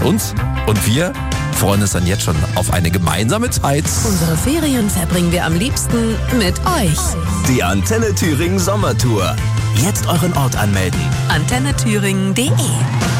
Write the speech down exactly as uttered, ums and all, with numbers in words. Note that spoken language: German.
uns. Und wir freuen uns dann jetzt schon auf eine gemeinsame Zeit. Unsere Ferien verbringen wir am liebsten mit euch. Die Antenne Thüringen Sommertour. Jetzt euren Ort anmelden. antenne thüringen punkt de